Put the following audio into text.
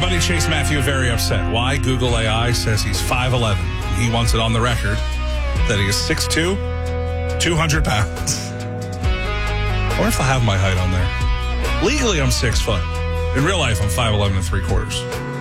buddy Chase Matthew very upset. Why? Google AI says he's 5'11". He wants it on the record that he is 6'2", 200 pounds. I wonder if I'll have my height on there. Legally, I'm 6 foot. In real life, I'm 5'11 and 3/4.